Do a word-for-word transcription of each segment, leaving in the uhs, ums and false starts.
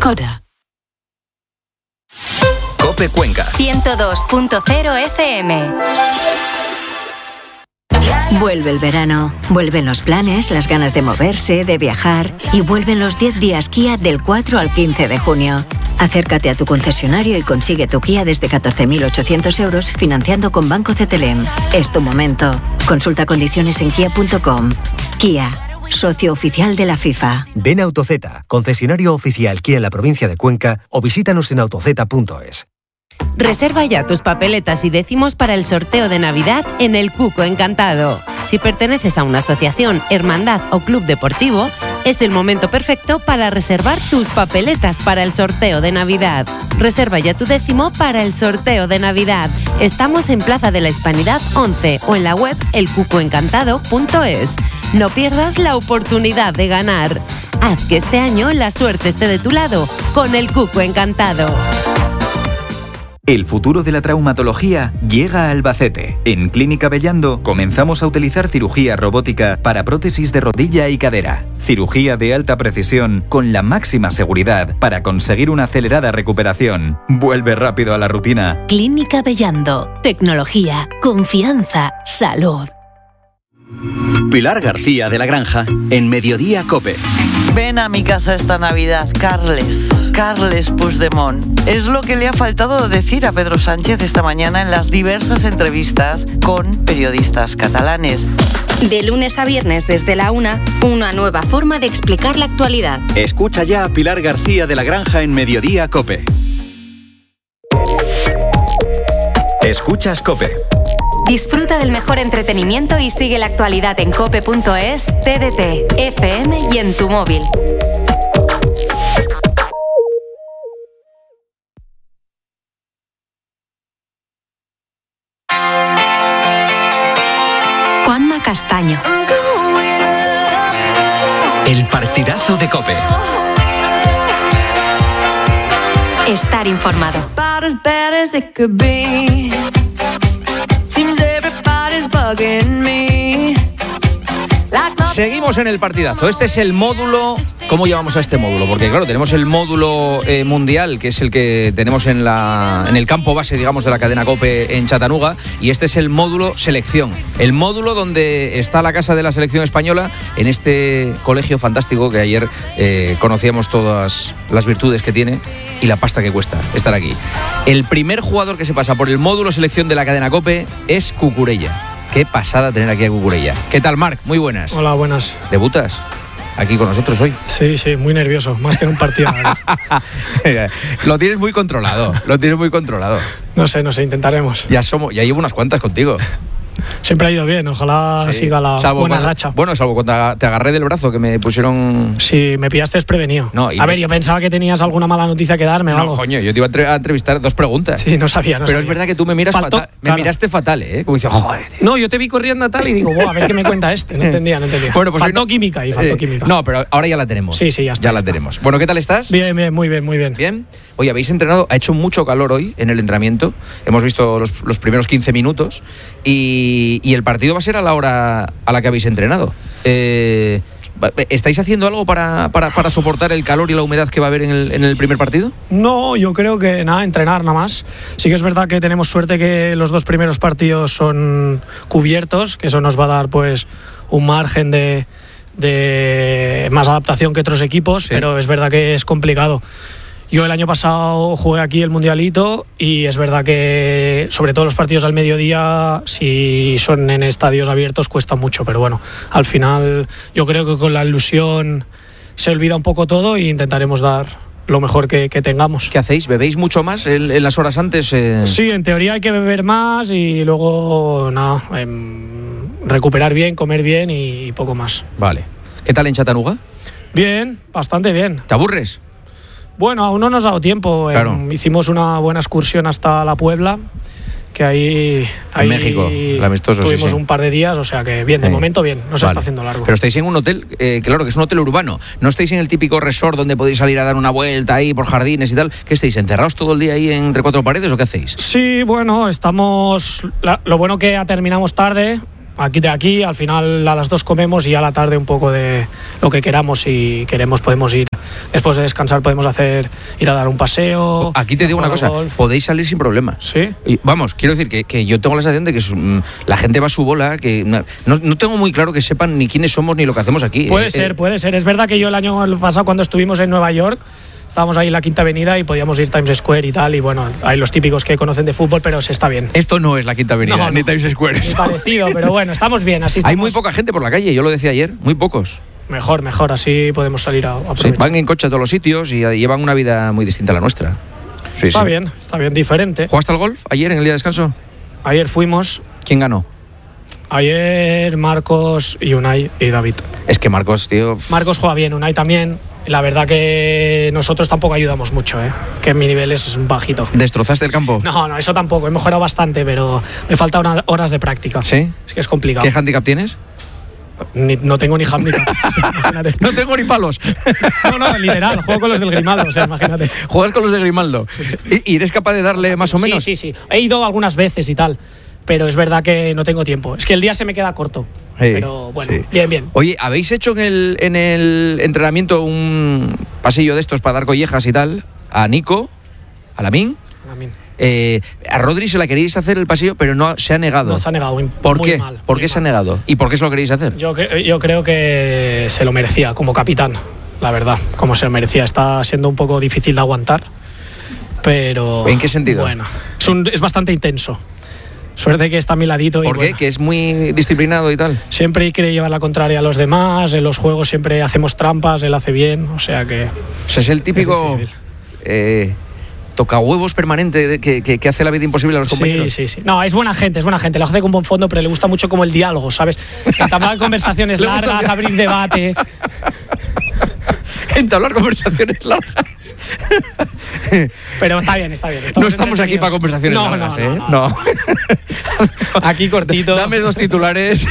Skoda. COPE Cuenca ciento dos punto cero F M. Vuelve el verano, vuelven los planes, las ganas de moverse, de viajar y vuelven los diez días Kia del cuatro al quince de junio. Acércate a tu concesionario y consigue tu Kia desde catorce mil ochocientos euros financiando con Banco C T L M. Es tu momento. Consulta condiciones en kia punto com. Kia, socio oficial de la FIFA. Ven a Autozeta, concesionario oficial Kia en la provincia de Cuenca, o visítanos en autozeta punto es. Reserva ya tus papeletas y décimos para el sorteo de Navidad en el Cuco Encantado. Si perteneces a una asociación, hermandad o club deportivo, es el momento perfecto para reservar tus papeletas para el sorteo de Navidad. Reserva ya tu décimo para el sorteo de Navidad. Estamos en Plaza de la Hispanidad once o en la web el cuco encantado punto es. No pierdas la oportunidad de ganar. Haz que este año la suerte esté de tu lado con el Cuco Encantado. El futuro de la traumatología llega a Albacete. En Clínica Bellando comenzamos a utilizar cirugía robótica para prótesis de rodilla y cadera. Cirugía de alta precisión con la máxima seguridad para conseguir una acelerada recuperación. Vuelve rápido a la rutina. Clínica Bellando. Tecnología, confianza, salud. Pilar García de la Granja, en Mediodía COPE. Ven a mi casa esta Navidad, Carles. Carles Puigdemont. Es lo que le ha faltado decir a Pedro Sánchez esta mañana en las diversas entrevistas con periodistas catalanes. De lunes a viernes desde la una, una nueva forma de explicar la actualidad. Escucha ya a Pilar García de la Granja en Mediodía COPE. Escuchas COPE. Disfruta del mejor entretenimiento y sigue la actualidad en cope punto es, T D T, F M y en tu móvil. Juanma Castaño. El partidazo de COPE. Estar informado. Seguimos en el partidazo. Este es el módulo. ¿Cómo llamamos a este módulo? Porque claro, tenemos el módulo eh, mundial, que es el que tenemos en la en el campo base, digamos, de la cadena COPE en Chattanooga, y este es el módulo selección. El módulo donde está la casa de la selección española, en este colegio fantástico que ayer eh, conocíamos todas las virtudes que tiene y la pasta que cuesta estar aquí. El primer jugador que se pasa por el módulo selección de la cadena COPE es Cucurella. Qué pasada tener aquí a Cucurella. ¿Qué tal, Marc? Muy buenas. Hola, buenas. ¿Debutas aquí con nosotros hoy? Sí, sí, muy nervioso, más que en un partido. Lo tienes muy controlado, lo tienes muy controlado. No sé, no sé, intentaremos. Ya somos, ya llevo unas cuantas contigo. Siempre ha ido bien, ojalá sí. siga la salvo buena cuando, racha. Bueno, salvo cuando te agarré del brazo, que me pusieron... Sí, me pillaste desprevenido. No, a me... ver, yo pensaba que tenías alguna mala noticia que darme o no, algo. Coño, yo te iba a entrevistar dos preguntas. Sí, no sabía, no Pero sabía. es verdad que tú me miras Faltó, fatal. claro. Me miraste fatal, ¿eh? Como dices, joder, tío. No, yo te vi corriendo a tal y digo, a ver qué me cuenta este. No entendía, no entendía. Bueno, pues faltó no... química ahí, faltó eh, química. No, pero ahora ya la tenemos. Sí, sí, ya está. Ya ya la está. tenemos. Bueno, ¿qué tal estás? Bien, bien, muy bien, muy bien. Bien. Oye, habéis entrenado, ha hecho mucho calor hoy en el entrenamiento. Hemos visto los, los primeros quince minutos y, y el partido va a ser a la hora a la que habéis entrenado. Eh, ¿Estáis haciendo algo para, para, para soportar el calor y la humedad que va a haber en el, en el primer partido? No, yo creo que nada, entrenar nada más. Sí que es verdad que tenemos suerte que los dos primeros partidos son cubiertos, que eso nos va a dar pues un margen de, de más adaptación que otros equipos, sí. Pero es verdad que es complicado. Yo el año pasado jugué aquí el Mundialito y es verdad que sobre todo los partidos al mediodía, si son en estadios abiertos, cuesta mucho, pero bueno, al final yo creo que con la ilusión se olvida un poco todo e intentaremos dar lo mejor que, que tengamos. ¿Qué hacéis? ¿Bebéis mucho más en, en las horas antes? Eh... Sí, en teoría hay que beber más y luego nada, eh, recuperar bien, comer bien y poco más. Vale. ¿Qué tal en Chattanooga? Bien, bastante bien. ¿Te aburres? Bueno, aún no nos ha dado tiempo. Claro. Eh, hicimos una buena excursión hasta la Puebla, que ahí... ahí en México, el amistoso, tuvimos sí, sí. un par de días, o sea que bien, de sí. momento bien, no se vale. está haciendo largo. Pero estáis en un hotel, eh, claro, que es un hotel urbano. No estáis en el típico resort donde podéis salir a dar una vuelta ahí por jardines y tal. ¿Qué estáis, encerrados todo el día ahí entre cuatro paredes o qué hacéis? Sí, bueno, estamos... La, lo bueno que ya terminamos tarde... Aquí de aquí, al final a las dos comemos y a la tarde un poco de lo que queramos, si queremos podemos ir después de descansar podemos hacer ir a dar un paseo. Aquí te digo una cosa, golf. podéis salir sin problemas. Sí. Y, vamos, quiero decir que, que yo tengo la sensación de que mm, la gente va a su bola, que no, no tengo muy claro que sepan ni quiénes somos ni lo que hacemos aquí. Puede eh, ser, eh, puede ser. Es verdad que yo el año pasado cuando estuvimos en Nueva York, estábamos ahí en la Quinta Avenida y podíamos ir Times Square y tal, y bueno, hay los típicos que conocen de fútbol, pero se está bien. Esto no es la Quinta Avenida, No, no. ni Times Square. Muy parecido, pero bueno, estamos bien, así estamos. Hay muy poca gente por la calle, yo lo decía ayer, muy pocos. Mejor, mejor, así podemos salir a Sí, aprovechar. van en coche a todos los sitios y llevan una vida muy distinta a la nuestra. Sí, está sí. bien, está bien, diferente. ¿Jugaste al golf ayer en el día de descanso? Ayer fuimos, ¿Quién ganó? ayer Marcos y Unai y David. Es que Marcos, tío. Marcos juega bien, Unai también. La verdad que nosotros tampoco ayudamos mucho, ¿eh? Que mi nivel es bajito. ¿Destrozaste el campo? No, no, eso tampoco. He mejorado bastante, pero me faltan una- horas de práctica. ¿Sí? Es que es complicado. ¿Qué handicap tienes? Ni- no tengo ni handicap. O sea, imagínate. No tengo ni palos. No, no, literal. Juego con los del Grimaldo, o sea, imagínate. Juegas con los de Grimaldo. ¿Y, y eres capaz de darle más o menos? Sí, sí, sí. He ido algunas veces y tal, pero es verdad que no tengo tiempo. Es que el día se me queda corto. Sí, pero bueno, sí. bien, bien. Oye, ¿habéis hecho en el, en el entrenamiento un pasillo de estos para dar collejas y tal? A Nico, a Lamín. Amén. Eh, a Rodri se la queréis hacer el pasillo, pero no se ha negado. No se ha negado. ¿Por muy qué? mal, ¿Por muy qué se ha mal. negado? ¿Y por qué se lo queréis hacer? Yo, cre- yo creo que se lo merecía como capitán, la verdad, como se lo merecía. Está siendo un poco difícil de aguantar, pero... ¿En qué sentido? Bueno, es, un- es bastante intenso. Suerte que está a mi ladito. Y ¿Por qué? bueno, Que es muy disciplinado y tal. siempre quiere llevar la contraria a los demás, en los juegos siempre hacemos trampas, él hace bien, o sea que... O sea, es el típico difícil. eh, tocahuevos permanente de- que, que- que hace la vida imposible a los compañeros. Sí, sí, sí. No, es buena gente, es buena gente. Lo hace con buen fondo, pero le gusta mucho como el diálogo, ¿sabes? Entablar conversaciones Le gusta el largas, diálogo. abrir debate. Entablar conversaciones largas. Pero está bien, está bien. No estamos aquí para conversaciones No, largas, no, ¿eh? no, no. Aquí cortito. Dame dos titulares.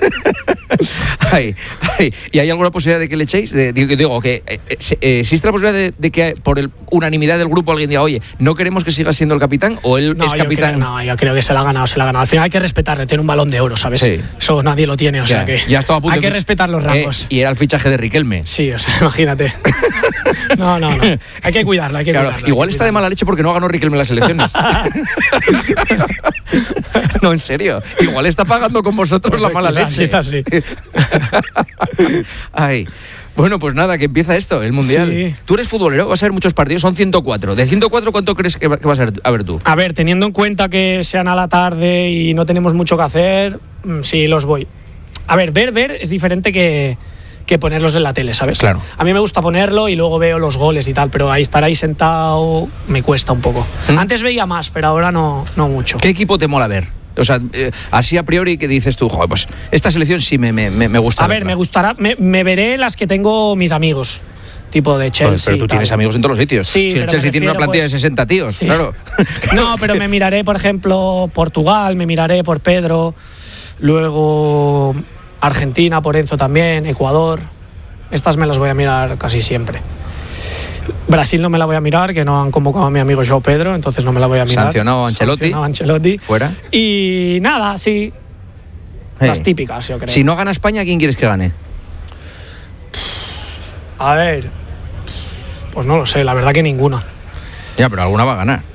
Ay, ay. ¿Y hay alguna posibilidad de que le echéis? De- digo, digo que eh, eh, ¿existe la posibilidad de, de que por el, unanimidad del grupo alguien diga, oye, no queremos que siga siendo el capitán o él No, es yo capitán? creo, no, yo creo que se la ha ganado, se la ha ganado. Al final hay que respetarle, tiene un balón de oro, ¿sabes? Sí. Eso nadie lo tiene, o Ya, sea que ya estaba a punto hay que de- respetar los Eh, rangos. y era el fichaje de Riquelme. Sí, o sea, imagínate. No, no, no. Hay que cuidarlo, hay que Claro, cuidarlo. hay igual que está de cuidarlo. mala leche porque no ganó Riquelme las elecciones. No, en serio. Igual está pagando con vosotros Pues la sí, mala quizás, leche. quizás sí. Ay. Bueno, pues nada, que empieza esto, el Mundial. Sí. Tú eres futbolero, vas a ver muchos partidos, son ciento cuatro. De ciento cuatro, ¿cuánto crees que va que vas a ver, a ver tú? A ver, teniendo en cuenta que sean a la tarde y no tenemos mucho que hacer, mm, sí los voy. A ver, ver, ver es diferente que, que ponerlos en la tele, ¿sabes? Claro. A mí me gusta ponerlo y luego veo los goles y tal, pero ahí estar ahí sentado me cuesta un poco. ¿Mm? Antes veía más, pero ahora no, no mucho. ¿Qué equipo te mola ver? O sea, eh, así a priori que dices tú, joder, pues esta selección sí me, me, me gusta. A ver, verla. me gustará, me, me veré las que tengo mis amigos, tipo de Chelsea. Joder, pero tú y tal. tienes amigos en todos los sitios. Sí, si el pero Chelsea me tiene una refiero, plantilla pues, de sesenta tíos, sí. claro. No, pero me miraré, por ejemplo, Portugal, me miraré por Pedro, luego Argentina, por Enzo también, Ecuador. Estas me las voy a mirar casi siempre. Brasil no me la voy a mirar, que no han convocado a mi amigo João Pedro, entonces no me la voy a mirar. Sancionado a Ancelotti. Sancionado a Ancelotti. Fuera. Y nada, sí, Eh, las típicas, yo creo. Si no gana España, ¿quién quieres que gane? A ver, pues no lo sé, la verdad que ninguna. Ya, pero alguna va a ganar.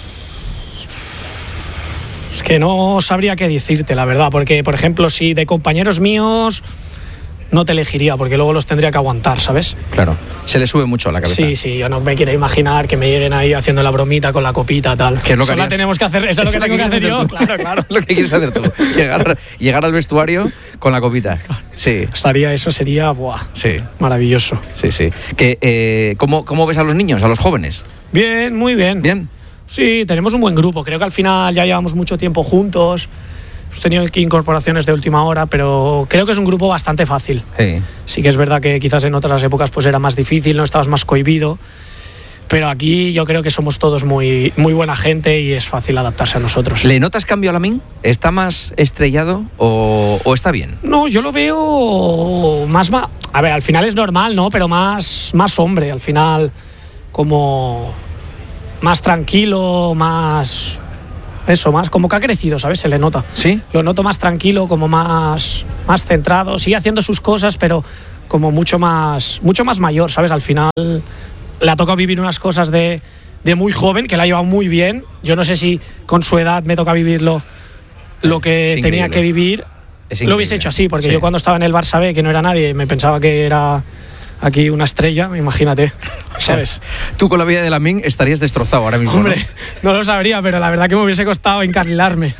Es que no sabría qué decirte, la verdad, porque, por ejemplo, si de compañeros míos no te elegiría, porque luego los tendría que aguantar, ¿sabes? Claro. Se le sube mucho a la cabeza. Sí, sí, yo no me quiero imaginar que me lleguen ahí haciendo la bromita con la copita, tal. Que es lo que eso la harías- tenemos que hacer, eso es lo que Eso tengo que hacer yo, tú. claro, claro. Lo que quieres hacer tú. Llegar, llegar al vestuario con la copita. Sí, Estaría, eso sería, buah, sí, maravilloso. sí, sí. Que, eh, ¿cómo, ¿Cómo ves a los niños, a los jóvenes? Bien, muy bien. ¿Bien? Sí, tenemos un buen grupo. Creo que al final ya llevamos mucho tiempo juntos. Hemos tenido aquí incorporaciones de última hora, pero creo que es un grupo bastante fácil. Sí. Sí que es verdad que quizás en otras épocas pues era más difícil, no estabas más cohibido. Pero aquí yo creo que somos todos muy, muy buena gente y es fácil adaptarse a nosotros. ¿Le notas cambio a Lamín? ¿Está más estrellado o, o está bien? No, yo lo veo más, ma- a ver, al final es normal, ¿no? Pero más, más hombre, al final como más tranquilo, más eso, más como que ha crecido, ¿sabes? Se le nota. ¿Sí? Lo noto más tranquilo, como más, más centrado, sigue haciendo sus cosas, pero como mucho más, mucho más mayor, ¿sabes? Al final le ha tocado vivir unas cosas de, de muy joven, que la ha llevado muy bien. Yo no sé si con su edad me toca vivirlo lo que tenía que vivir. Lo hubiese hecho así, porque sí. Yo cuando estaba en el Barça B, que no era nadie, me pensaba que era aquí una estrella, imagínate, ¿sabes? Tú con la vida de Lamine estarías destrozado ahora mismo. Hombre, ¿no? no lo sabría, pero la verdad que me hubiese costado encarrilarme.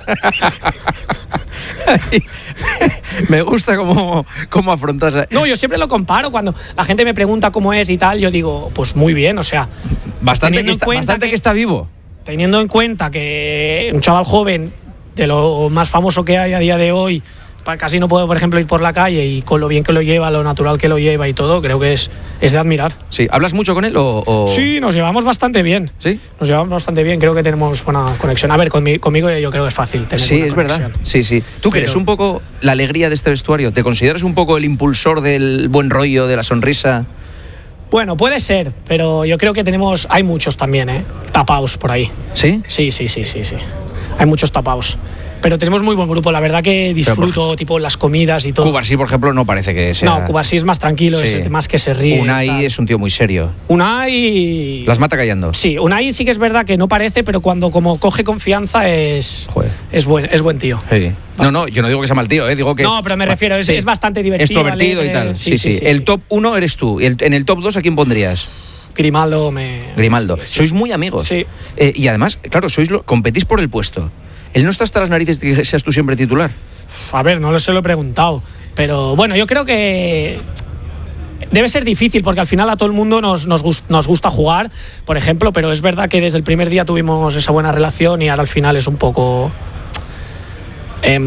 Me gusta cómo, cómo afrontas. No, yo siempre lo comparo. Cuando la gente me pregunta cómo es y tal, yo digo, pues muy bien, o sea. Bastante, que está, bastante que, que está vivo. Teniendo en cuenta que un chaval joven, de lo más famoso que hay a día de hoy, casi no puedo, por ejemplo, ir por la calle, y con lo bien que lo lleva, lo natural que lo lleva y todo, creo que es, es de admirar. Sí, ¿hablas mucho con él o, o...? Sí, nos llevamos bastante bien. ¿Sí? Nos llevamos bastante bien, creo que tenemos buena conexión. A ver, conmigo, conmigo yo creo que es fácil tener sí, buena es conexión. verdad. Sí, sí. ¿Tú Pero... que eres un poco la alegría de este vestuario? ¿Te consideras un poco el impulsor del buen rollo, de la sonrisa? Bueno, puede ser, pero yo creo que tenemos... Hay muchos también, ¿eh? Tapaos por ahí. ¿Sí? Sí, sí, sí, sí, sí. Hay muchos tapaos. Pero tenemos muy buen grupo, la verdad que disfruto, por... tipo las comidas y todo. Cubarsí, por ejemplo, no parece que sea... No, Cubarsí es más tranquilo, sí. Es más que se ríe. Unai es un tío muy serio. Unai... Las mata callando. Sí, Unai sí que es verdad que no parece, pero cuando como coge confianza es... Joder. Es buen, es buen tío. Sí. No, no, yo no digo que sea mal tío, ¿eh? Digo que... No, pero me refiero, es, sí. es bastante divertido. Extrovertido alegre. y tal. Sí, sí, sí. sí, sí el sí. top uno eres tú. El, en el top dos, ¿a quién pondrías? Grimaldo me... Grimaldo. Sí, sí, sois sí. muy amigos. Sí. Eh, y además, claro, sois lo, competís por el puesto. ¿Él no está hasta las narices de que seas tú siempre titular? A ver, no lo se lo he preguntado. Pero bueno, yo creo que debe ser difícil, porque al final a todo el mundo nos, nos, gust, nos gusta jugar, por ejemplo, pero es verdad que desde el primer día tuvimos esa buena relación y ahora al final es un poco... Eh,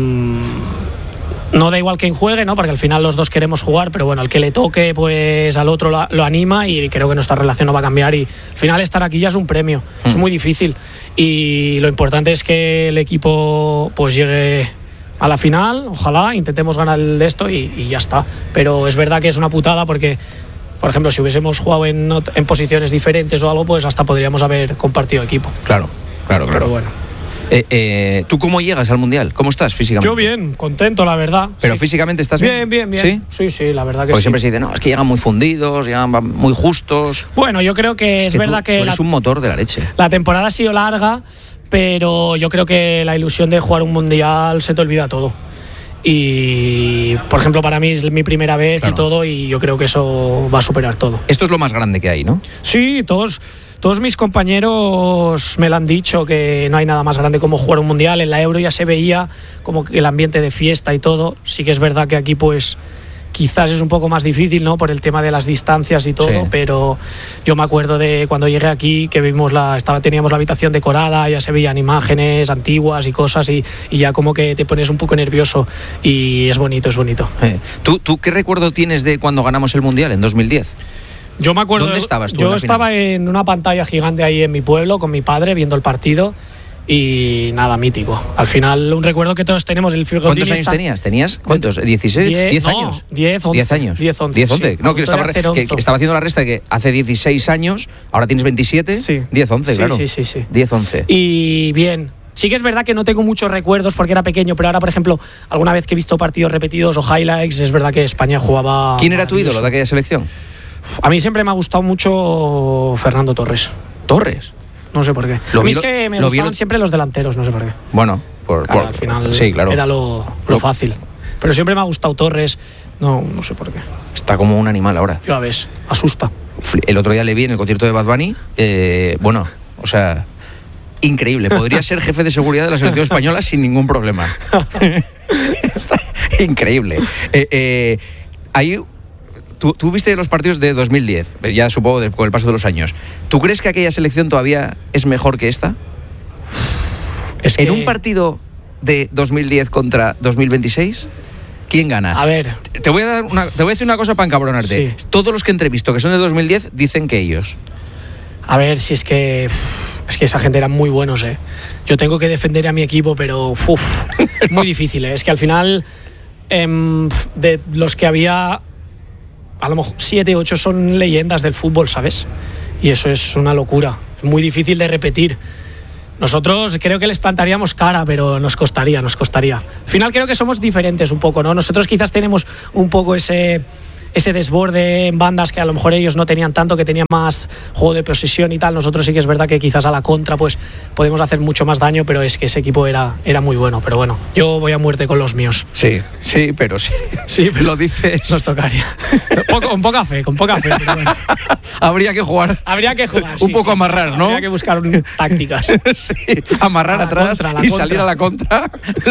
no da igual quién juegue, ¿no? Porque al final los dos queremos jugar, pero bueno, al que le toque, pues al otro lo, lo anima, y creo que nuestra relación no va a cambiar, y al final estar aquí ya es un premio, mm. es muy difícil, y lo importante es que el equipo pues llegue a la final, ojalá, intentemos ganar el de esto y, y ya está. Pero es verdad que es una putada porque, por ejemplo, si hubiésemos jugado en, en posiciones diferentes o algo, pues hasta podríamos haber compartido equipo. Claro, claro, claro. Pero bueno. Eh, eh, ¿Tú cómo llegas al Mundial? ¿Cómo estás físicamente? Yo bien, contento, la verdad. ¿Pero sí. físicamente estás bien? Bien, bien, bien. ¿Sí? Sí, sí, la verdad que Porque sí. siempre se dice, no, es que llegan muy fundidos, llegan muy justos. Bueno, yo creo que es, es que verdad tú, que... tú eres la, un motor de la leche. La temporada ha sido larga, pero yo creo que la ilusión de jugar un Mundial se te olvida todo. Y, por ejemplo, para mí es mi primera vez, claro. Y todo, y yo creo que eso va a superar todo. Esto es lo más grande que hay, ¿no? Sí, todos, todos mis compañeros me lo han dicho, que no hay nada más grande como jugar un Mundial. En la Euro ya se veía como el ambiente de fiesta y todo. Sí que es verdad que aquí pues quizás es un poco más difícil, ¿no? Por el tema de las distancias y todo, sí. Pero yo me acuerdo de cuando llegué aquí que vimos la, estaba, teníamos la habitación decorada, ya se veían imágenes antiguas y cosas, y, y ya como que te pones un poco nervioso, y es bonito, es bonito. Eh, ¿tú, ¿Tú qué recuerdo tienes de cuando ganamos el Mundial en dos mil diez? Yo me acuerdo. ¿Dónde estabas tú? Yo en estaba final? en una pantalla gigante ahí en mi pueblo con mi padre viendo el partido. Y nada, mítico. Al final, un recuerdo que todos tenemos. El ¿Cuántos años está... tenías? ¿Tenías cuántos? ¿dieciséis? ¿diez años? diez, once. diez años. diez, once. diez, once. Sí. No, que estaba, que, que estaba haciendo la resta de que hace dieciséis años, ahora tienes veintisiete. Sí. diez, once, sí, claro. Sí, sí, sí. diez, once. Y bien. Sí que es verdad que no tengo muchos recuerdos porque era pequeño, pero ahora, por ejemplo, alguna vez que he visto partidos repetidos o highlights, es verdad que España jugaba... ¿Quién era tu ídolo de aquella selección? A mí siempre me ha gustado mucho Fernando Torres. ¿Torres? No sé por qué. Lo a mí vi, es que me lo gustaban vi, siempre los delanteros, no sé por qué. Bueno, por, claro, por, al final sí, claro. era lo, lo fácil. Pero siempre me ha gustado Torres, no, no sé por qué. Está como un animal ahora. Ya ves, asusta. El otro día le vi en el concierto de Bad Bunny, eh, bueno, o sea, increíble. Podría ser jefe de seguridad de la selección española sin ningún problema. Está increíble. Eh, eh, hay... Tú, tú viste los partidos de dos mil diez, ya supongo de, con el paso de los años. ¿Tú crees que aquella selección todavía es mejor que esta? Es que... En un partido de dos mil diez contra dos mil veintiséis, ¿quién gana? A ver... Te voy a, dar una, te voy a decir una cosa para encabronarte. Sí. Todos los que entrevisto que son de dos mil diez dicen que ellos. A ver, si es que... Es que esa gente eran muy buenos, ¿eh? Yo tengo que defender a mi equipo, pero... Uf, muy difícil, ¿eh? Es que al final... Eh, de los que había... A lo mejor siete, ocho son leyendas del fútbol, ¿sabes? Y eso es una locura. Es muy difícil de repetir. Nosotros creo que les plantaríamos cara, pero nos costaría, nos costaría. Al final creo que somos diferentes un poco, ¿no? Nosotros quizás tenemos un poco ese, ese desborde en bandas que a lo mejor ellos no tenían tanto, que tenían más juego de posesión y tal. Nosotros sí que es verdad que quizás a la contra pues podemos hacer mucho más daño, pero es que ese equipo era, era muy bueno. Pero bueno, yo voy a muerte con los míos. Sí, sí, pero sí. Sí, pero lo dices. Nos tocaría. Poco, con poca fe, con poca fe. Pero bueno. Habría que jugar. Habría que jugar. Un sí, poco sí, amarrar, sí, ¿no? Habría que buscar un, tácticas. Sí, amarrar A la atrás contra, a la y contra. salir a la contra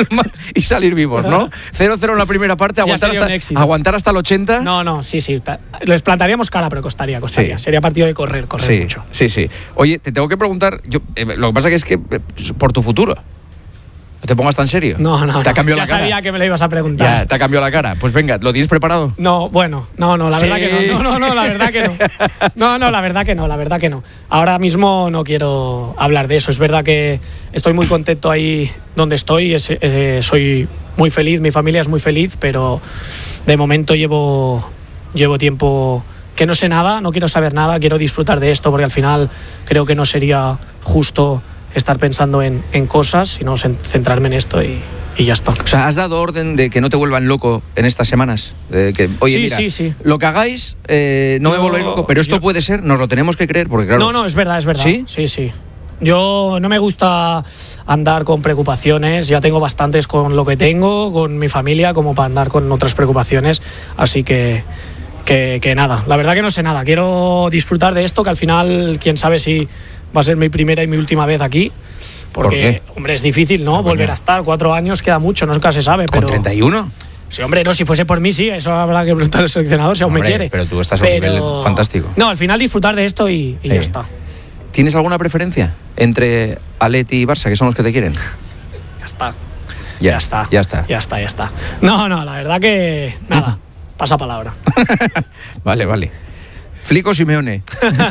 y salir vivos, ¿no? cero cero en la primera parte, Ya aguantar sería un hasta, éxito. aguantar hasta el ochenta. No, no, sí, sí. Les plantaríamos cara, pero costaría, costaría. Sí. Sería partido de correr, correr Sí, mucho. sí, sí. Oye, te tengo que preguntar, yo, eh, lo que pasa que es que eh, por tu futuro. No te pongas tan serio. No, no, Te ha no. cambiado Ya la cara. sabía que me lo ibas a preguntar. Ya, te ha cambiado la cara. Pues venga, ¿lo tienes preparado? No, bueno, no, no, la Sí. verdad que no. No, no, no, la verdad que no. No, no, la verdad que no, la verdad que no. Ahora mismo no quiero hablar de eso. Es verdad que estoy muy contento ahí donde estoy. Es, eh, soy muy feliz, mi familia es muy feliz, pero de momento llevo, llevo tiempo que no sé nada, no quiero saber nada, quiero disfrutar de esto porque al final creo que no sería justo estar pensando en, en cosas, sino centrarme en esto y, y ya está. O sea, ¿has dado orden de que no te vuelvan loco en estas semanas? De que, oye, Sí, mira, sí, sí. lo que hagáis, eh, no me Yo- volváis loco, pero esto yo- puede ser, nos lo tenemos que creer, porque claro... No, no, es verdad, es verdad. ¿Sí? Sí, sí. Yo no me gusta andar con preocupaciones, ya tengo bastantes con lo que tengo, con mi familia, como para andar con otras preocupaciones, así que, que, que nada, la verdad que no sé nada, quiero disfrutar de esto, que al final, quién sabe si va a ser mi primera y mi última vez aquí, porque, ¿Por qué? hombre, es difícil, ¿no? Ah, Volver coño. a estar, cuatro años queda mucho, nunca se sabe, ¿Con pero... treinta y uno? Sí, hombre, no, si fuese por mí, sí, eso habrá que preguntar al seleccionador si aún Hombre, me quiere. pero tú estás a un nivel fantástico. No, al final disfrutar de esto y, y Sí. ya está. ¿Tienes alguna preferencia entre Atleti y Barça, que son los que te quieren? Ya está. Ya, Ya está. Ya está. Ya está, ya está. No, no, la verdad que nada, pasa palabra. Vale, vale. Flico Simeone.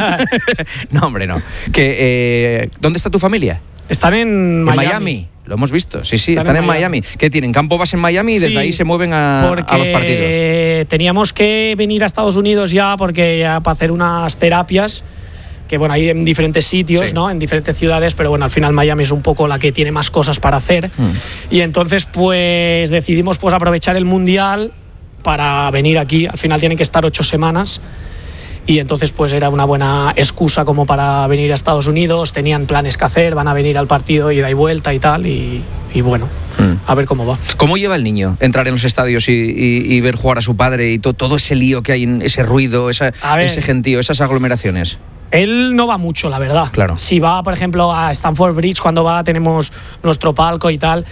No, hombre, no. Que, eh, ¿dónde está tu familia? Están en En Miami. Miami. Lo hemos visto. Sí, sí, Están están, en en Miami. Miami. ¿Qué tienen? ¿Campo base en Miami y desde Sí, ahí se mueven a, Porque a los partidos? teníamos que venir a Estados Unidos ya porque ya para hacer unas terapias que bueno, hay en diferentes sitios, Sí. ¿no? En diferentes ciudades, pero bueno, al final Miami es un poco la que tiene más cosas para hacer. Mm. Y entonces pues decidimos pues aprovechar el Mundial para venir aquí. Al final tienen que estar ocho semanas. Y entonces pues era una buena excusa como para venir a Estados Unidos, tenían planes que hacer, van a venir al partido ida y vuelta y tal, y, y bueno, Mm. a ver cómo va. ¿Cómo lleva el niño entrar en los estadios y, y- y ver jugar a su padre y to- todo ese lío que hay, en ese ruido, esa- A ver. ese gentío, esas aglomeraciones? Él no va mucho, la verdad. Claro. Si va, por ejemplo, a Stamford Bridge, cuando va tenemos nuestro palco y tal,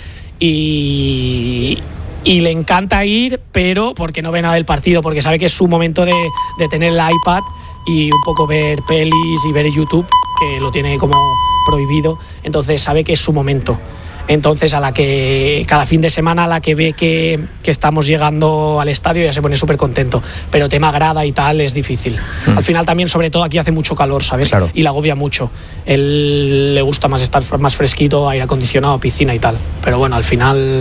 y, y le encanta ir, pero porque no ve nada del partido, porque sabe que es su momento de, de tener el iPad y un poco ver pelis y ver YouTube, que lo tiene como prohibido, entonces sabe que es su momento. Entonces, a la que cada fin de semana, a la que ve que, que estamos llegando al estadio, ya se pone súper contento. Pero tema grada y tal es difícil. Mm. Al final también, sobre todo aquí hace mucho calor, ¿sabes? Claro. Y le agobia mucho. Él le gusta más estar más fresquito, aire acondicionado, piscina y tal. Pero bueno, al final,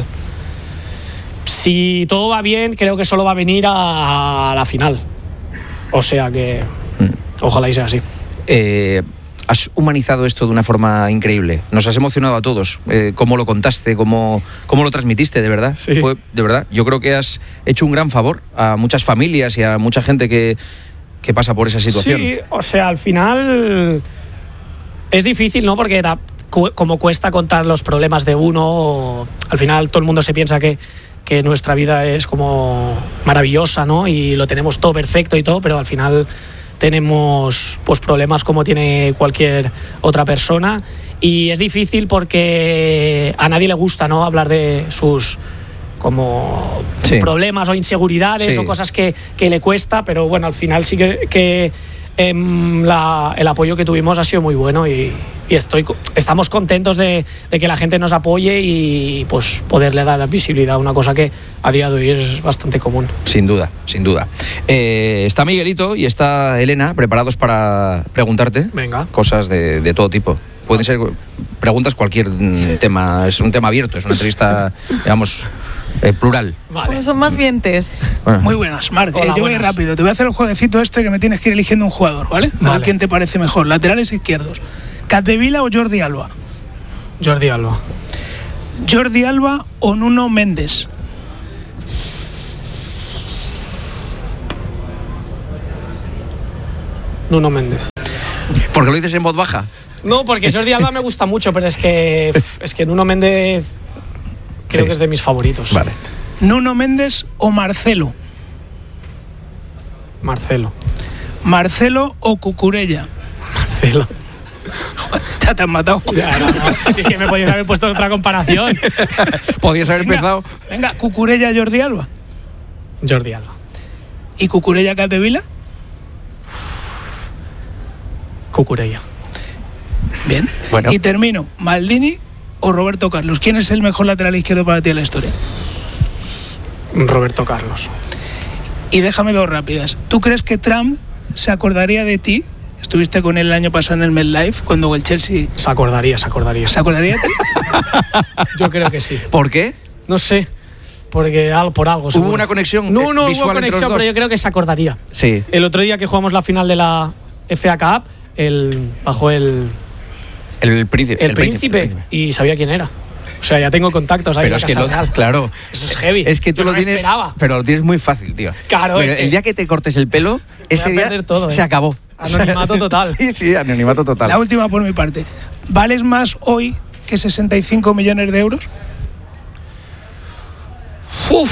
si todo va bien, creo que solo va a venir a, a la final. O sea que ojalá y sea así. Eh, has humanizado esto de una forma increíble. Nos has emocionado a todos. Eh, cómo lo contaste, cómo, cómo lo transmitiste, de verdad. Sí. Fue, de verdad. Yo creo que has hecho un gran favor a muchas familias y a mucha gente que, que pasa por esa situación. Sí, o sea, al final es difícil, ¿no? Porque da- cu- como cuesta contar los problemas de uno, al final todo el mundo se piensa que, que nuestra vida es como maravillosa, ¿no? Y lo tenemos todo perfecto y todo, pero al final tenemos pues problemas como tiene cualquier otra persona, y es difícil porque a nadie le gusta, ¿no? Hablar de sus como Sí. problemas o inseguridades Sí. o cosas que, que le cuesta, pero bueno, al final sí que, que em, la- el apoyo que tuvimos ha sido muy bueno, y, y estoy, co- estamos contentos de, de que la gente nos apoye y pues poderle dar visibilidad a una cosa que a día de hoy es bastante común. Sin duda, sin duda. Eh, está Miguelito y está Elena preparados para preguntarte Venga. cosas de, de todo tipo. Pueden ser preguntas cualquier mm, tema, es un tema abierto, es una entrevista, digamos, eh, plural. Vale. Pues son más bien test. Bueno. Muy buenas, Marc. Hola, Eh, yo voy buenas. rápido. Te voy a hacer el jueguecito este que me tienes que ir eligiendo un jugador, ¿vale? A ver Vale. quién te parece mejor. Laterales izquierdos. ¿Capdevila o Jordi Alba? Jordi Alba. ¿Jordi Alba o Nuno Méndez? Nuno Méndez. ¿Por qué lo dices en voz baja? No, porque Jordi Alba me gusta mucho, pero es que es que Nuno Méndez creo sí. que es de mis favoritos. Vale. ¿Nuno Méndez o Marcelo? Marcelo. ¿Marcelo o Cucurella? Marcelo. Ya te han matado. Ya, no, no. Si es que me podías haber puesto otra comparación. Podías haber venga, empezado. Venga, Cucurella, Jordi Alba. Jordi Alba. ¿Y Cucurella, Capdevila? Cucurella. Bien. Bueno. Y termino. ¿Maldini o Roberto Carlos? ¿Quién es el mejor lateral izquierdo para ti en la historia? Roberto Carlos. Y déjame dos rápidas. ¿Tú crees que Trump se acordaría de ti? Estuviste con él el año pasado en el MetLife cuando el Chelsea... Se acordaría, se acordaría. ¿Se acordaría de ti? Yo creo que sí. ¿Por qué? No sé. Porque algo, por algo. ¿Hubo seguro. una conexión? No, no visual hubo conexión, pero yo creo que se acordaría. Sí. El otro día que jugamos la final de la F A Cup, el, bajó el... El príncipe. El, el príncipe, príncipe. Y sabía quién era. O sea, ya tengo contactos ahí. Pero es que lo, claro. Eso es heavy. Es que tú yo lo no tienes. Esperaba. Pero lo tienes muy fácil, tío. Claro, pero es que el día que te cortes el pelo, ese día todo, se ¿eh? acabó. Anonimato total. Sí, sí, anonimato total. La última por mi parte. ¿Vales más hoy que sesenta y cinco millones de euros? Uf.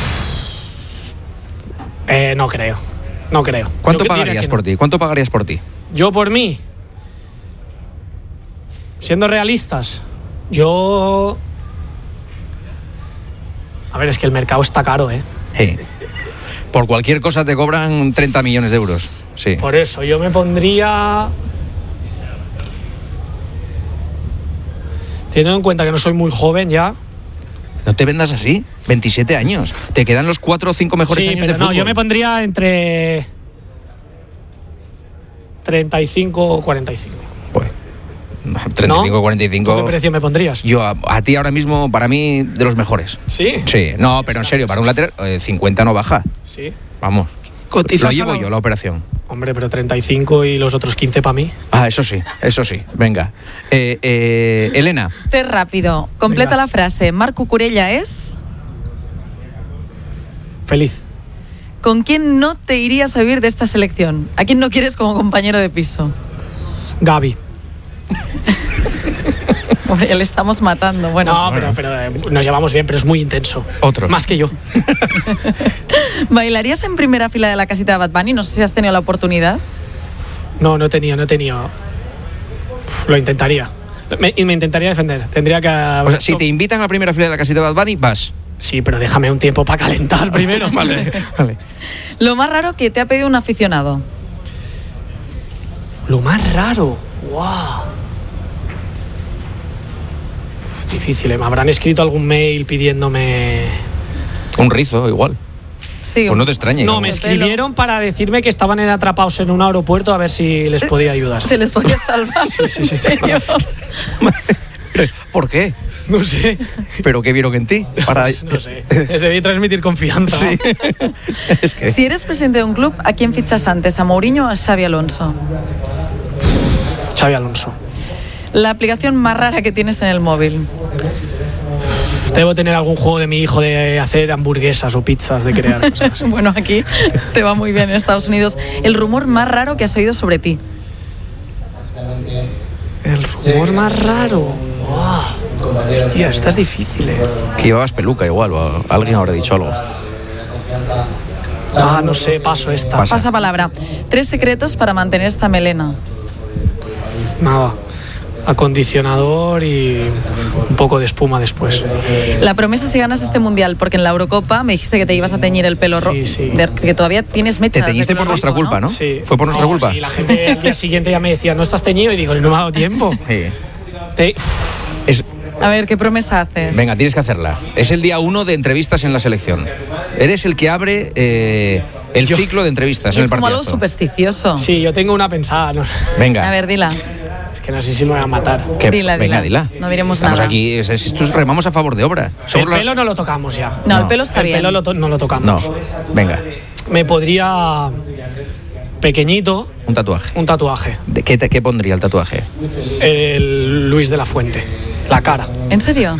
Eh, no creo. No creo. ¿Cuánto yo pagarías por no. ti? ¿Cuánto pagarías por ti? Yo por mí. Siendo realistas, yo... A ver, es que el mercado está caro, ¿eh? Sí. Por cualquier cosa te cobran treinta millones de euros. Sí. Por eso, yo me pondría... Teniendo en cuenta que no soy muy joven ya... No te vendas así. veintisiete años. Te quedan los cuatro o cinco mejores sí, años pero de no, fútbol. yo me pondría entre... treinta y cinco o cuarenta y cinco. Pues... treinta y cinco, ¿No? cuarenta y cinco. ¿Qué precio me pondrías? Yo a, a ti ahora mismo, para mí, de los mejores. ¿Sí? Sí, no, pero en serio, para un lateral, eh, cincuenta no baja. Sí. Vamos. Lo llevo yo, la operación. Hombre, pero treinta y cinco y los otros quince para mí. Ah, eso sí, eso sí. Venga. Eh, eh, Elena. Té rápido. Completa Venga. la frase. Marc Cucurella es... Feliz. ¿Con quién no te irías a vivir de esta selección? ¿A quién no quieres como compañero de piso? Gavi. Hombre, ya le estamos matando. Bueno. No, pero, pero eh, nos llevamos bien, pero es muy intenso. Otro. Más que yo. ¿Bailarías en primera fila de la casita de Bad Bunny? No sé si has tenido la oportunidad. No, no he tenido, no he tenido. Uf, lo intentaría. Me, y me intentaría defender. Tendría que... O sea, si te invitan a la primera fila de la casita de Bad Bunny, vas. Sí, pero déjame un tiempo para calentar primero. Vale, vale. Lo más raro que te ha pedido un aficionado. Lo más raro. Wow. Uf, difícil, ¿eh? Me habrán escrito algún mail pidiéndome... Un rizo, igual. Sí, pues no te extrañes. No, me escribieron para decirme que estaban atrapados en un aeropuerto a ver si les podía ayudar. ¿Se les podía salvar? Sí, sí, sí. ¿En serio? ¿Por qué? No sé. ¿Pero qué vieron en ti? Para... No sé. Les debí transmitir confianza. Sí. Es que... Si eres presidente de un club, ¿a quién fichas antes? ¿A Mourinho o a Xabi Alonso? Xabi Alonso. La aplicación más rara que tienes en el móvil. Debo tener algún juego de mi hijo de hacer hamburguesas o pizzas, de crear cosas. Bueno, aquí te va muy bien en Estados Unidos. El rumor más raro que has oído sobre ti. El rumor más raro. Wow. Hostia, esta es difícil, eh. Que llevabas peluca igual, o alguien habrá dicho algo. Ah, no sé, paso esta. Pasa. Pasa palabra. Tres secretos para mantener esta melena. Nada. Acondicionador y un poco de espuma después. La promesa si ganas este mundial, porque en la Eurocopa me dijiste que te ibas a teñir el pelo rojo, sí, sí. que todavía tienes mechas. Te teñiste por nuestra culpa, ¿no? Sí. ¿Fue por nuestra no, culpa? Sí, la gente al día siguiente ya me decía, ¿no estás teñido? Y digo, no me ha dado tiempo. Sí. Te... Es... A ver, ¿qué promesa haces? Venga, tienes que hacerla. Es el día uno de entrevistas en la selección. Eres el que abre eh, el yo. ciclo de entrevistas y en es el como partidazo. Algo supersticioso. Sí, yo tengo una pensada. ¿no? Venga. A ver, dila. Es que no sé si me voy a matar. ¿Qué? Dila, Venga, dila. dila. No diremos Estamos nada. aquí, es, es, esto remamos a favor de obra. El pelo no lo tocamos ya. No, no. el pelo está el bien. El pelo lo to- no lo tocamos. No, venga. Me podría... Pequeñito. Un tatuaje. Un tatuaje. ¿De qué, te, qué pondría el tatuaje? El Luis de la Fuente. La cara. ¿En serio?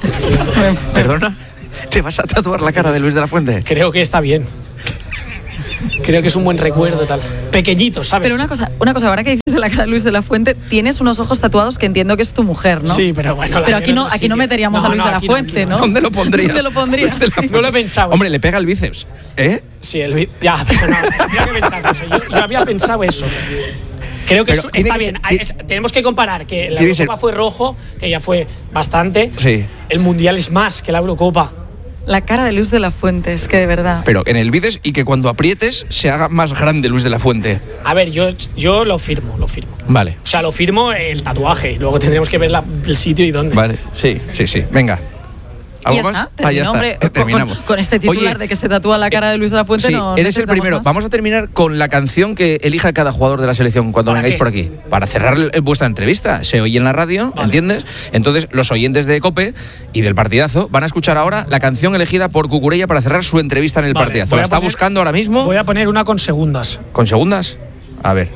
¿Perdona? ¿Te vas a tatuar la cara de Luis de la Fuente? Creo que está bien. creo que es un buen recuerdo tal. Pequeñito, ¿sabes? Pero una cosa, una cosa, ahora que dices de la cara de Luis de la Fuente, tienes unos ojos tatuados que entiendo que es tu mujer, ¿no? Sí, pero bueno. Pero aquí no, aquí no meteríamos no, a Luis no, de la Fuente, no, ¿no? ¿Dónde lo pondrías? ¿Dónde lo pondrías? Luis de la Fuente. No lo he pensado. Hombre, le pega el bíceps, ¿eh? Sí, el bíceps. Ya, pero no, había que pensar eso. Yo, yo había pensado eso. Creo que Pero eso, tiene está que bien. ser- Es- tenemos que comparar que la tiene que Eurocopa ser- fue rojo, que ya fue bastante. Sí. El Mundial es más que la Eurocopa. La cara de Luis de la Fuente, es que de verdad. Pero en el bíceps y que cuando aprietes se haga más grande Luis de la Fuente. A ver, yo, yo lo firmo, lo firmo. Vale. O sea, lo firmo el tatuaje. Luego tendremos que ver la- el sitio y dónde. Vale, sí, sí, sí. Venga. Y ¿Algo ya más? está, Ah, ya terminó, está. hombre, Eh, con- terminamos. Con, con este titular Oye, de que se tatúa la cara de Luis de la Fuente, sí, no eres el necesitamos primero. más. Vamos a terminar con la canción que elija cada jugador de la selección cuando ¿Para vengáis qué? por aquí. Para cerrar el- vuestra entrevista. Se oye en la radio, Vale. ¿entiendes? Entonces, los oyentes de COPE y del partidazo van a escuchar ahora la canción elegida por Cucurella para cerrar su entrevista en el Vale, partidazo. voy La a está poner- buscando ahora mismo. Voy a poner una con segundas. ¿Con segundas? A ver.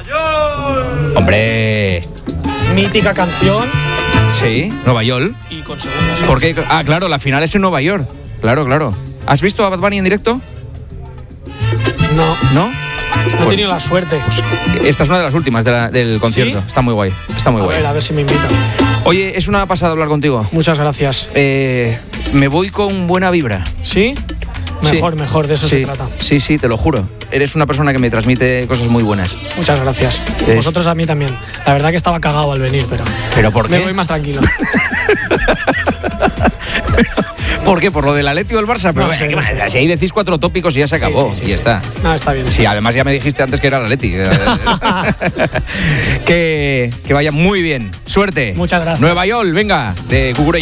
¡Hombre! Mítica canción Sí, Nueva York. y con segundas. ¿Por qué? Ah, claro, la final es en Nueva York. Claro, claro. ¿Has visto a Bad Bunny en directo? No, ¿No? no he Pues tenido la suerte. esta es una de las últimas de la- del concierto. ¿Sí? Está muy guay. Está muy A guay. ver, a ver si me invitan. Oye, es una pasada hablar contigo. Muchas gracias. Eh, me voy con buena vibra. ¿Sí? Sí. Mejor, mejor, de eso sí, se trata. Sí, sí, te lo juro. Eres una persona que me transmite cosas muy buenas. Muchas gracias. Es- Vosotros a mí también. La verdad que estaba cagado al venir, pero ¿Pero por me qué? voy más tranquilo. ¿Por qué? ¿Por lo del Atleti o el Barça? Pero No bueno, sé, ¿qué no más? sé. Si ahí decís cuatro tópicos y ya se acabó. Sí, sí, sí, y ya sí. está. No, está bien. Sí, además ya me dijiste antes que era el Atleti. que, que vaya muy bien. Suerte. Muchas gracias. Nueva York, venga, de Cucurella.